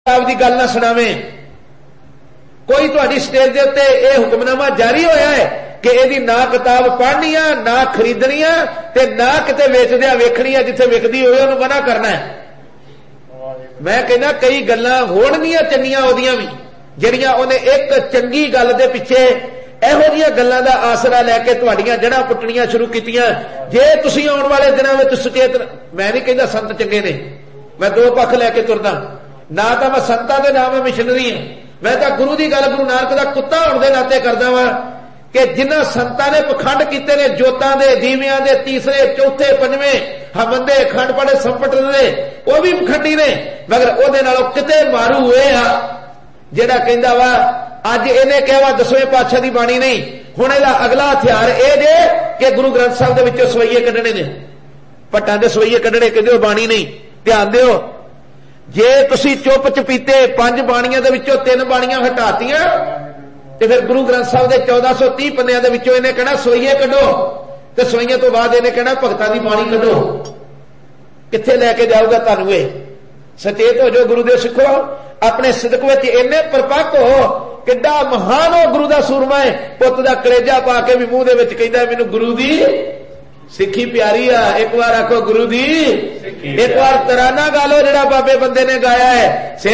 किताब की गल ना सुनावे। कोई तुहाडी स्टेज के उत्ते यह हुक्मनामा जारी होया है कि यदि ना किताब पढ़नी आ, ना खरीदनी आ, ते ना किते वेचदिया वेखनी आ, जिथे विकदी होवे उहनूं मना करना है। मैं कहना कई गल्लां होणगीआं चंगीआं ओहदियां भी जिहड़ियां उहने एक चंगी गल दे पिछे ਇਹੋ जिहियां गल्लां दा आसरा लैके तुहाडीआं जड़ां पुट्टणीआं शुरू कीतीआं। जे तुसीं आउण वाले दिनां विच सुचेत, मैं नहीं कहंदा संत चंगे ने, मैं दो पक्ष लैके तुरदा ना, तां मैं संतां दे नाम मैं मिशनरी हां, मैं तां गुरु दी गल गुरु नानक दा कुत्ता होण दे नाते करदा वां कि जिन्हां संतां ने पखंड कीते ने जोतां दे दीविआं दे तीसरे चौथे पंजवें हवंदे खंड पड़े संपट दे ਉਹ भी पखंडी ने, मगर ਉਹਦੇ ਨਾਲੋਂ किते मारू होए आ ਜਿਹੜਾ ਕਹਿੰਦਾ ਵਾ ਅੱਜ ਇਹਨੇ ਕਿਹਾ ਵਾ 10ਵੇਂ ਪਾਤਸ਼ਾਹ ਦੀ ਬਾਣੀ ਨਹੀਂ, ਹੁਣ ਇਹਦਾ ਅਗਲਾ ਹਥਿਆਰ ਇਹ ਜੇ ਕਿ ਗੁਰੂ ਗ੍ਰੰਥ ਸਾਹਿਬ ਦੇ ਵਿੱਚੋਂ ਸਵਈਏ ਕੱਢਣੇ ਨੇ, ਭੱਟਾਂ ਦੇ ਸਵਈਏ ਕੱਢਣੇ, ਕਹਿੰਦੇ ਉਹ ਬਾਣੀ ਨਹੀਂ। ਧਿਆਨ ਦਿਓ, ਜੇ ਤੁਸੀਂ ਚੁੱਪ ਚਪੀਤੇ 5 ਬਾਣੀਆਂ ਦੇ ਵਿੱਚੋਂ 3 ਬਾਣੀਆਂ ਹਟਾਤੀਆਂ ਤੇ ਫਿਰ ਗੁਰੂ ਗ੍ਰੰਥ ਸਾਹਿਬ ਦੇ 1430 ਪੰਨਿਆਂ ਦੇ ਵਿੱਚੋਂ ਇਹਨੇ ਕਹਿਣਾ ਸਵਈਏ ਕੱਢੋ, ਤੇ ਸਵਈਆਂ ਤੋਂ ਬਾਅਦ ਇਹਨੇ ਕਹਿਣਾ ਭਗਤਾਂ ਦੀ ਬਾਣੀ ਕੱਢੋ। ਕਿੱਥੇ ਲੈ ਕੇ ਜਾਊਗਾ ਤੁਹਾਨੂੰ ਇਹ? सचेत हो जो गुरुदेव सिखो, अपने सिदक विच इन्ने परपक्क हो, किड्डा महान हो गुरु दा सूरमा है, पुत दा कलेजा पा के भी मूंह दे विच कहंदा मैनूं गुरु दी सिक्खी प्यारी आ। एक बार आखो गुरु दी, एक बार तराना गा लो जिहड़ा बाबे बंदे ने गाया है।